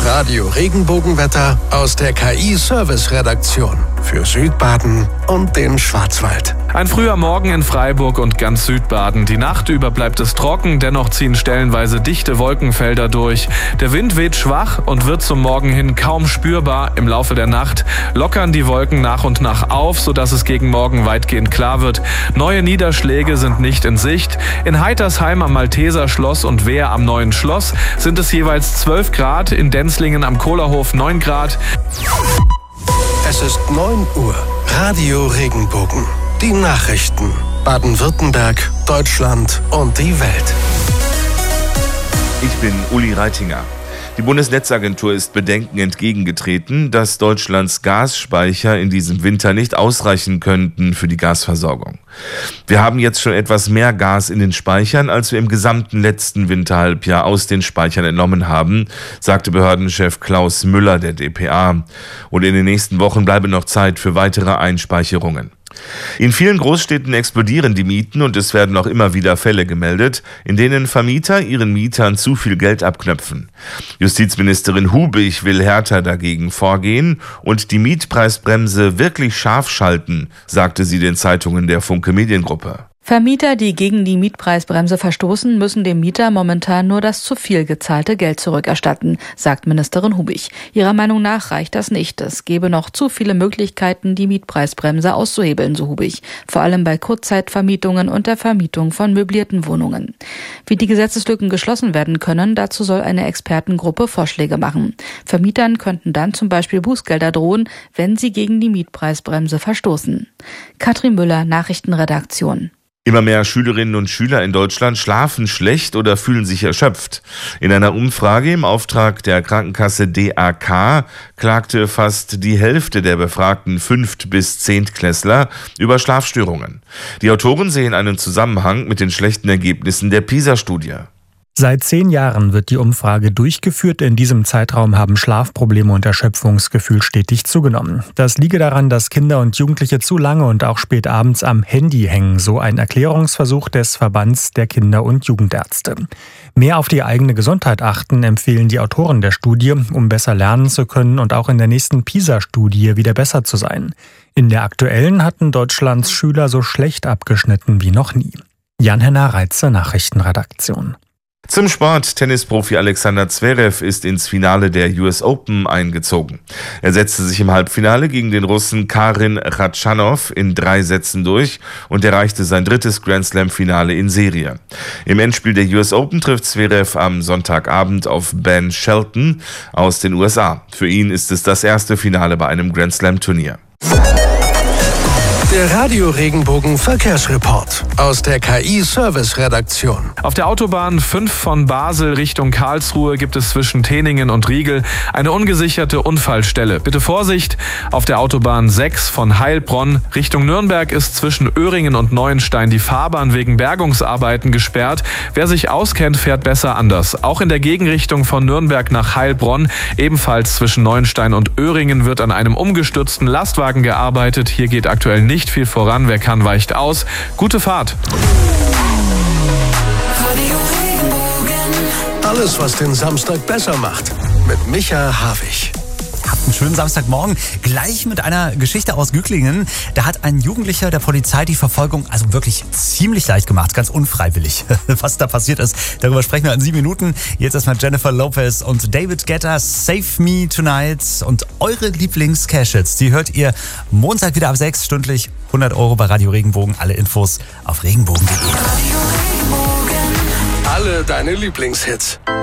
Das Radio Regenbogenwetter aus der KI-Service-Redaktion für Südbaden und den Schwarzwald. Ein früher Morgen in Freiburg und ganz Südbaden. Die Nacht über bleibt es trocken, dennoch ziehen stellenweise dichte Wolkenfelder durch. Der Wind weht schwach und wird zum Morgen hin kaum spürbar. Im Laufe der Nacht lockern die Wolken nach und nach auf, sodass es gegen Morgen weitgehend klar wird. Neue Niederschläge sind nicht in Sicht. In Heitersheim am Malteser Schloss und Wehr am Neuen Schloss sind es jeweils 12 Grad, in Denzlingen am Kohlerhof 9 Grad. Es ist 9 Uhr. Radio Regenbogen. Die Nachrichten. Baden-Württemberg, Deutschland und die Welt. Ich bin Uli Reitinger. Die Bundesnetzagentur ist Bedenken entgegengetreten, dass Deutschlands Gasspeicher in diesem Winter nicht ausreichen könnten für die Gasversorgung. Wir haben jetzt schon etwas mehr Gas in den Speichern, als wir im gesamten letzten Winterhalbjahr aus den Speichern entnommen haben, sagte Behördenchef Klaus Müller der dpa. Und in den nächsten Wochen bleibe noch Zeit für weitere Einspeicherungen. In vielen Großstädten explodieren die Mieten und es werden auch immer wieder Fälle gemeldet, in denen Vermieter ihren Mietern zu viel Geld abknöpfen. Justizministerin Hubig will härter dagegen vorgehen und die Mietpreisbremse wirklich scharf schalten, sagte sie den Zeitungen der Funke Mediengruppe. Vermieter, die gegen die Mietpreisbremse verstoßen, müssen dem Mieter momentan nur das zu viel gezahlte Geld zurückerstatten, sagt Ministerin Hubig. Ihrer Meinung nach reicht das nicht. Es gebe noch zu viele Möglichkeiten, die Mietpreisbremse auszuhebeln, so Hubig. Vor allem bei Kurzzeitvermietungen und der Vermietung von möblierten Wohnungen. Wie die Gesetzeslücken geschlossen werden können, dazu soll eine Expertengruppe Vorschläge machen. Vermietern könnten dann zum Beispiel Bußgelder drohen, wenn sie gegen die Mietpreisbremse verstoßen. Katrin Müller, Nachrichtenredaktion. Immer mehr Schülerinnen und Schüler in Deutschland schlafen schlecht oder fühlen sich erschöpft. In einer Umfrage im Auftrag der Krankenkasse DAK klagte fast die Hälfte der befragten 5- bis 10-Klässler über Schlafstörungen. Die Autoren sehen einen Zusammenhang mit den schlechten Ergebnissen der PISA-Studie. Seit 10 Jahren wird die Umfrage durchgeführt. In diesem Zeitraum haben Schlafprobleme und Erschöpfungsgefühl stetig zugenommen. Das liege daran, dass Kinder und Jugendliche zu lange und auch spät abends am Handy hängen, so ein Erklärungsversuch des Verbands der Kinder- und Jugendärzte. Mehr auf die eigene Gesundheit achten, empfehlen die Autoren der Studie, um besser lernen zu können und auch in der nächsten PISA-Studie wieder besser zu sein. In der aktuellen hatten Deutschlands Schüler so schlecht abgeschnitten wie noch nie. Jan-Henner Reitze, Nachrichtenredaktion. Zum Sport. Tennisprofi Alexander Zverev ist ins Finale der US Open eingezogen. Er setzte sich im Halbfinale gegen den Russen Karin Khachanov in 3 Sätzen durch und erreichte sein 3. Grand-Slam-Finale in Serie. Im Endspiel der US Open trifft Zverev am Sonntagabend auf Ben Shelton aus den USA. Für ihn ist es das erste Finale bei einem Grand-Slam-Turnier. Der Radio Regenbogen Verkehrsreport aus der KI-Service-Redaktion. Auf der Autobahn 5 von Basel Richtung Karlsruhe gibt es zwischen Teningen und Riegel eine ungesicherte Unfallstelle. Bitte Vorsicht! Auf der Autobahn 6 von Heilbronn Richtung Nürnberg ist zwischen Öhringen und Neuenstein die Fahrbahn wegen Bergungsarbeiten gesperrt. Wer sich auskennt, fährt besser anders. Auch in der Gegenrichtung von Nürnberg nach Heilbronn, ebenfalls zwischen Neuenstein und Öhringen, wird an einem umgestürzten Lastwagen gearbeitet. Hier geht aktuell nicht viel voran. Wer kann, weicht aus. Gute Fahrt. Alles, was den Samstag besser macht. Mit Micha Havig. Habt einen schönen Samstagmorgen. Gleich mit einer Geschichte aus Güglingen. Da hat ein Jugendlicher der Polizei die Verfolgung also wirklich ziemlich leicht gemacht. Ganz unfreiwillig. Was da passiert ist, darüber sprechen wir in 7 Minuten. Jetzt erstmal Jennifer Lopez und David Guetta, Save Me Tonight. Und eure Lieblings-Cash-Hits, die hört ihr Montag wieder ab 6 stündlich. 100 € bei Radio Regenbogen. Alle Infos auf regenbogen.de. Alle deine Lieblingshits.